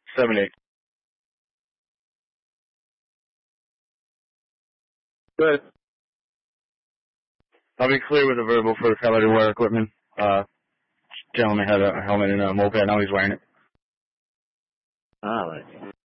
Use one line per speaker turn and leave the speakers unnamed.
78.
Good.
I'll be clear with a verbal for the failure to wear equipment. Gentleman had a helmet and a moped. Now he's wearing it.
All right.